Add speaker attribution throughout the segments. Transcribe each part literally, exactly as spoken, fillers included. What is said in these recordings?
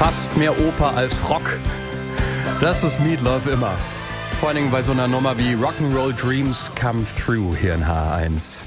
Speaker 1: Fast mehr Oper als Rock. Das ist Meat Loaf immer. Vor allen Dingen bei so einer Nummer wie Rock'n'Roll Dreams Come Through hier in H R eins.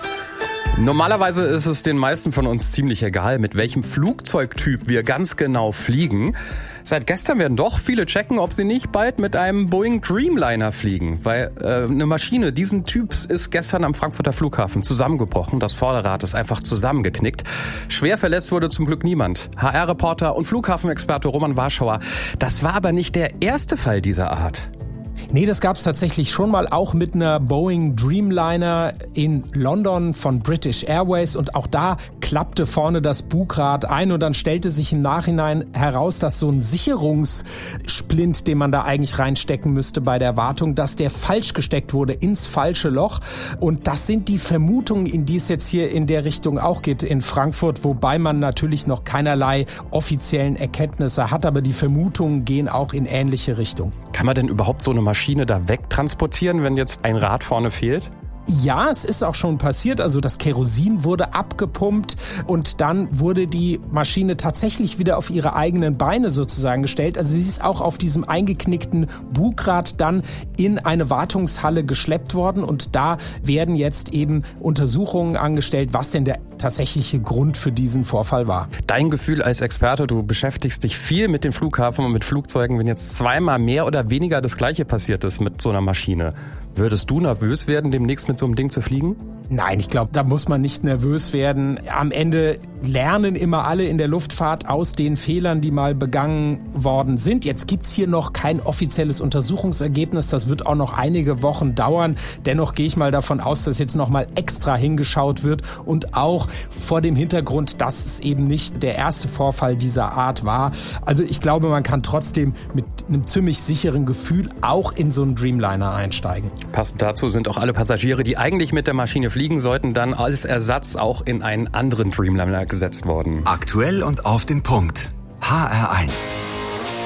Speaker 1: Normalerweise ist es den meisten von uns ziemlich egal, mit welchem Flugzeugtyp wir ganz genau fliegen. Seit gestern werden doch viele checken, ob sie nicht bald mit einem Boeing Dreamliner fliegen. Weil äh, eine Maschine diesen Typs ist gestern am Frankfurter Flughafen zusammengebrochen. Das Vorderrad ist einfach zusammengeknickt. Schwer verletzt wurde zum Glück niemand. H R-Reporter und Flughafenexperte Roman Warschauer. Das war aber nicht der erste Fall dieser Art.
Speaker 2: Nee, das gab es tatsächlich schon mal, auch mit einer Boeing Dreamliner in London von British Airways. Und auch da klappte vorne das Bugrad ein und dann stellte sich im Nachhinein heraus, dass so ein Sicherungssplint, den man da eigentlich reinstecken müsste bei der Wartung, dass der falsch gesteckt wurde ins falsche Loch. Und das sind die Vermutungen, in die es jetzt hier in der Richtung auch geht in Frankfurt, wobei man natürlich noch keinerlei offiziellen Erkenntnisse hat, aber die Vermutungen gehen auch in ähnliche Richtung.
Speaker 1: Kann man denn überhaupt so eine Maschine da wegtransportieren, wenn jetzt ein Rad vorne fehlt?
Speaker 2: Ja, es ist auch schon passiert. Also das Kerosin wurde abgepumpt und dann wurde die Maschine tatsächlich wieder auf ihre eigenen Beine sozusagen gestellt. Also sie ist auch auf diesem eingeknickten Bugrad dann in eine Wartungshalle geschleppt worden und da werden jetzt eben Untersuchungen angestellt, was denn der tatsächliche Grund für diesen Vorfall war.
Speaker 1: Dein Gefühl als Experte, du beschäftigst dich viel mit dem Flughafen und mit Flugzeugen, wenn jetzt zweimal mehr oder weniger das Gleiche passiert ist mit so einer Maschine. Würdest du nervös werden, demnächst mit so einem Ding zu fliegen?
Speaker 2: Nein, ich glaube, da muss man nicht nervös werden. Am Ende lernen immer alle in der Luftfahrt aus den Fehlern, die mal begangen worden sind. Jetzt gibt's hier noch kein offizielles Untersuchungsergebnis. Das wird auch noch einige Wochen dauern. Dennoch gehe ich mal davon aus, dass jetzt noch mal extra hingeschaut wird und auch vor dem Hintergrund, dass es eben nicht der erste Vorfall dieser Art war. Also ich glaube, man kann trotzdem mit einem ziemlich sicheren Gefühl auch in so einen Dreamliner einsteigen.
Speaker 1: Passend dazu sind auch alle Passagiere, die eigentlich mit der Maschine fliegen sollten, dann als Ersatz auch in einen anderen Dreamliner gesetzt worden.
Speaker 3: Aktuell und auf den Punkt. H R eins.